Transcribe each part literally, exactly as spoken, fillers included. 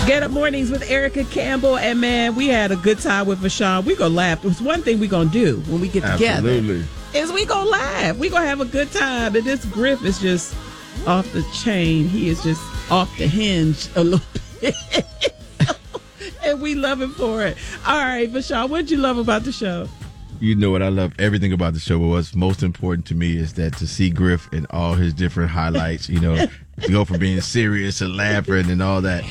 Get Up Mornings with Erica Campbell. And, man, we had a good time with Vashawn. We going to laugh. It's one thing we going to do when we get together. Absolutely. Is we going to laugh. We going to have a good time. And this Griff is just off the chain. He is just off the hinge a little bit. And we love him for it. All right, Vashawn, what did you love about the show? You know what I love everything about the show, but what's most important to me is that to see Griff and all his different highlights, you know, to go from being serious and laughing and all that.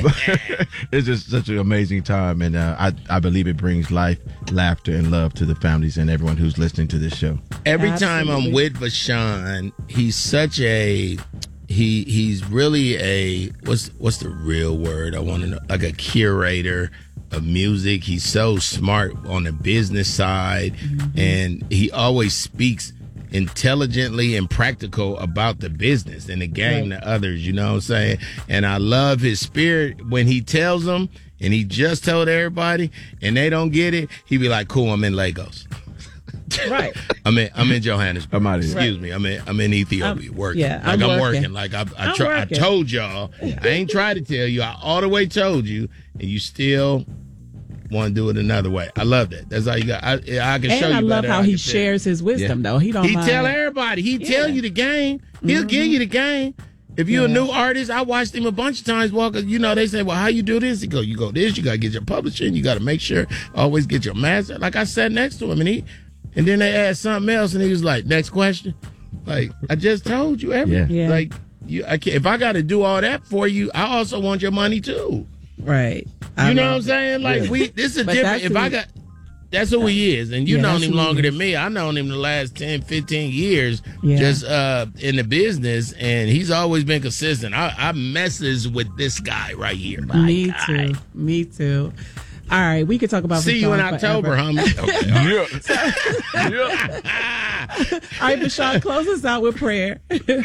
It's just such an amazing time, and uh, I, I believe it brings life, laughter, and love to the families and everyone who's listening to this show. Every Absolutely. time I'm with Vashawn, he's such a he he's really a what's what's the real word? I want to know, like a curator of music. He's so smart on the business side, mm-hmm. and he always speaks intelligently and practical about the business and the game right. to others, you know what I'm saying? And I love his spirit when he tells them, and he just told everybody, and they don't get it, he be like, cool, I'm in Lagos. Right. I'm in I'm in Johannesburg. I'm out of here. Excuse me. I'm in I'm in Ethiopia I'm, working. Yeah, like I'm, I'm working. working. Like I I, I'm try, I working. told y'all. I ain't tried to tell you. I all the way told you, and you still want to do it another way. I love that. That's how you got. I, I can and show you. I love better. how I he can shares his wisdom, yeah. though. He don't He mind. tell everybody. He yeah. tell you the game. He'll mm-hmm. give you the game. If you're yeah. a new artist, I watched him a bunch of times walk. You know, they say, well, how you do this? He go, you go this. You got to get your publishing. You got to make sure always get your master. Like I sat next to him, and he, and then they asked something else, and he was like, next question. Like I just told you everything. Yeah. Like you, I can't, if I got to do all that for you, I also want your money too. Right. You know what I'm saying? Like yeah. we, this is But different. that's If I who- got. That's who he is. And you've Yeah, known that's him who he longer is. than me. I've known him the last ten, fifteen years Yeah. just uh, in the business, and he's always been consistent. I, I messes with this guy right here. My Me guy. too. Me too. All right, we could talk about See you in Vashawn October, forever. homie. Okay. Yeah. All right, Vashawn, close us out with prayer.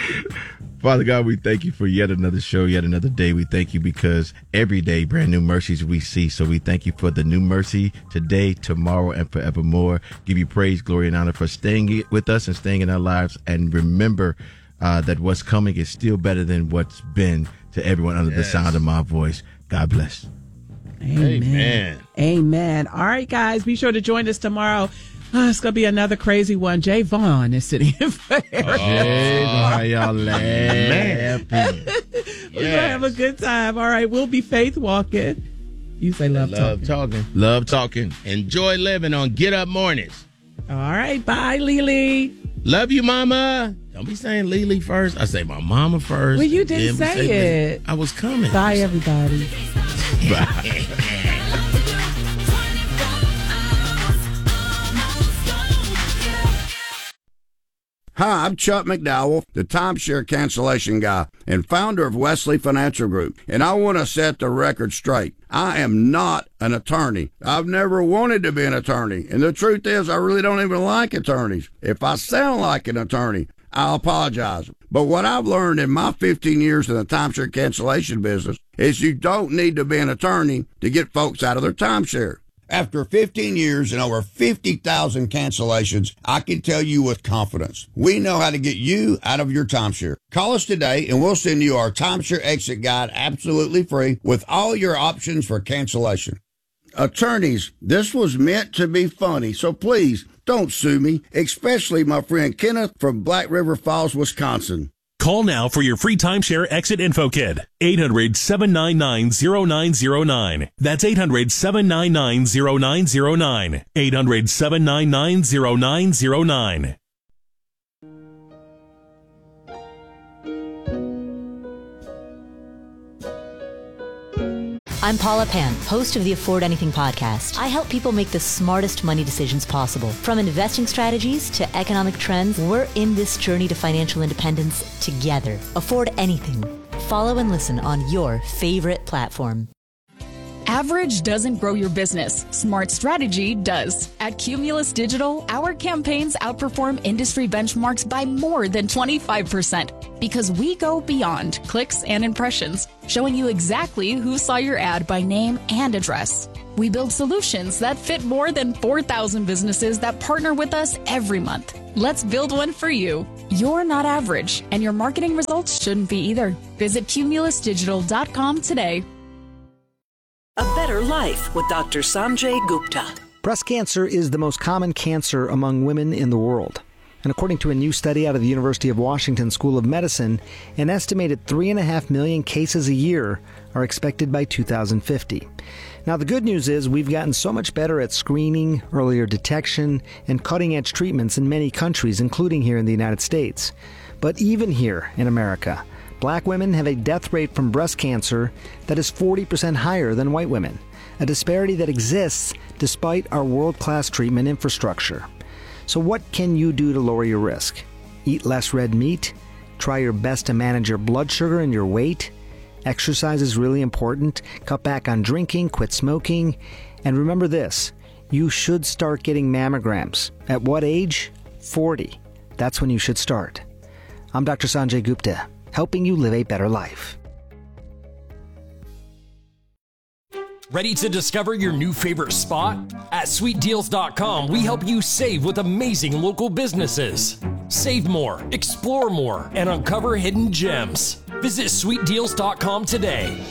Father God, we thank you for yet another show, yet another day. We thank you because every day brand new mercies we see. So we thank you for the new mercy today, tomorrow, and forevermore. Give you praise, glory, and honor for staying with us and staying in our lives. And remember uh, that what's coming is still better than what's been to everyone under Yes. the sound of my voice. God bless. Amen. Amen. Amen. All right, guys, be sure to join us tomorrow. Oh, it's going to be another crazy one. Jay Vaughn is sitting in for Eric. Hey, how y'all laughing? We're going to have a good time. All right, we'll be faith walking. You say love, Love talking. talking. Love talking. Enjoy living on Get Up Mornings. All right, bye, Lily. Love you, mama. Don't be saying Lily first. I say my mama first. Well, you and didn't then we say Lily. it. I was coming. Bye, everybody. Bye. Hi, I'm Chuck McDowell, the timeshare cancellation guy and founder of Wesley Financial Group, and I want to set the record straight. I am not an attorney. I've never wanted to be an attorney, and the truth is I really don't even like attorneys. If I sound like an attorney, I'll apologize. But what I've learned in my fifteen years in the timeshare cancellation business is you don't need to be an attorney to get folks out of their timeshare. After fifteen years and over fifty thousand cancellations, I can tell you with confidence, we know how to get you out of your timeshare. Call us today and we'll send you our timeshare exit guide absolutely free with all your options for cancellation. Attorneys, this was meant to be funny, so please don't sue me, especially my friend Kenneth from Black River Falls, Wisconsin. Call now for your free timeshare exit info kit. eight hundred, seven nine nine, zero nine zero nine. That's eight hundred, seven nine nine, zero nine zero nine. eight hundred, seven nine nine, zero nine zero nine. I'm Paula Pan, host of the Afford Anything podcast. I help people make the smartest money decisions possible. From investing strategies to economic trends, we're in this journey to financial independence together. Afford Anything. Follow and listen on your favorite platform. Average doesn't grow your business. Smart strategy does. At Cumulus Digital, our campaigns outperform industry benchmarks by more than twenty-five percent because we go beyond clicks and impressions, showing you exactly who saw your ad by name and address. We build solutions that fit more than four thousand businesses that partner with us every month. Let's build one for you. You're not average, and your marketing results shouldn't be either. Visit cumulus digital dot com today. better life with Doctor Sanjay Gupta. Breast cancer is the most common cancer among women in the world. And according to a new study out of the University of Washington School of Medicine, an estimated three and a half million cases a year are expected by two thousand fifty. Now, the good news is we've gotten so much better at screening, earlier detection, and cutting-edge treatments in many countries, including here in the United States. But even here in America, black women have a death rate from breast cancer that is forty percent higher than white women, a disparity that exists despite our world-class treatment infrastructure. So what can you do to lower your risk? Eat less red meat? Try your best to manage your blood sugar and your weight? Exercise is really important. Cut back on drinking, quit smoking. And remember this, you should start getting mammograms. At what age? forty. That's when you should start. I'm Doctor Sanjay Gupta, helping you live a better life. Ready to discover your new favorite spot? At sweet deals dot com, we help you save with amazing local businesses. Save more, explore more, and uncover hidden gems. Visit sweet deals dot com today.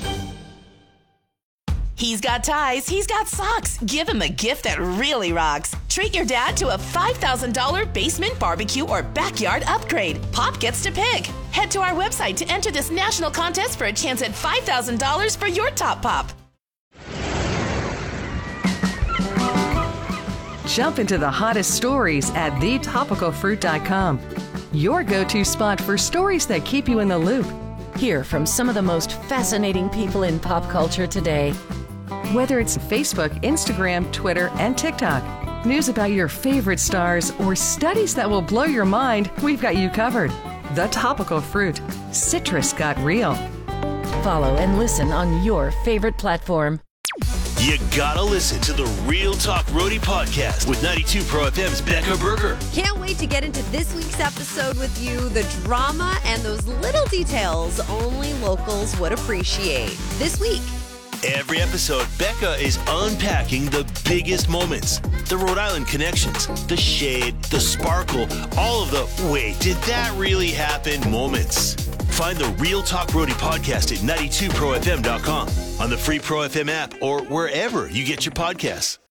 He's got ties, he's got socks. Give him a gift that really rocks. Treat your dad to a five thousand dollars basement barbecue or backyard upgrade. Pop gets to pick. Head to our website to enter this national contest for a chance at five thousand dollars for your top pop. Jump into the hottest stories at the topical fruit dot com. Your go-to spot for stories that keep you in the loop. Hear from some of the most fascinating people in pop culture today. Whether it's Facebook, Instagram, Twitter, and TikTok, news about your favorite stars, or studies that will blow your mind, we've got you covered. The Topical Fruit. Citrus got real. Follow and listen on your favorite platform. You gotta listen to the Real Talk Roadie podcast with ninety-two Pro F M's Becca Berger. Can't wait to get into this week's episode with you. The drama and those little details only locals would appreciate. This week. Every episode, Becca is unpacking the biggest moments. The Rhode Island connections, the shade, the sparkle, all of the wait, did that really happen moments. Find the Real Talk Roadie podcast at ninety-two pro f m dot com, on the free Pro F M app, or wherever you get your podcasts.